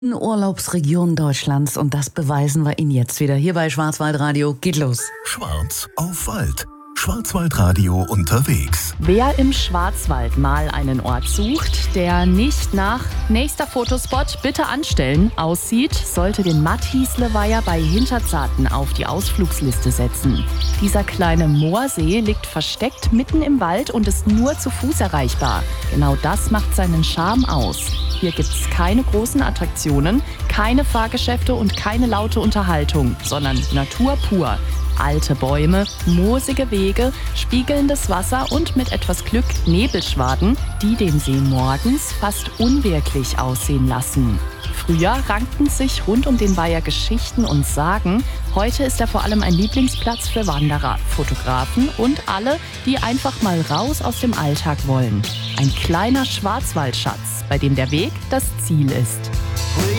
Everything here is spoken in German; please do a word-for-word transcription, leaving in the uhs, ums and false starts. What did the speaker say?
Urlaubsregion Deutschlands und das beweisen wir Ihnen jetzt wieder. Hier bei Schwarzwaldradio geht los. Schwarz auf Wald. Schwarzwaldradio unterwegs. Wer im Schwarzwald mal einen Ort sucht, der nicht nach nächster Fotospot bitte anstellen aussieht, sollte den Matthiesle-Weiher bei Hinterzarten auf die Ausflugsliste setzen. Dieser kleine Moorsee liegt versteckt mitten im Wald und ist nur zu Fuß erreichbar. Genau das macht seinen Charme aus. Hier gibt es keine großen Attraktionen, keine Fahrgeschäfte und keine laute Unterhaltung, sondern Natur pur. Alte Bäume, moosige Wege, spiegelndes Wasser und mit etwas Glück Nebelschwaden, die den See morgens fast unwirklich aussehen lassen. Früher rankten sich rund um den Weiher Geschichten und Sagen. Heute ist er vor allem ein Lieblingsplatz für Wanderer, Fotografen und alle, die einfach mal raus aus dem Alltag wollen. Ein kleiner Schwarzwaldschatz, bei dem der Weg das Ziel ist.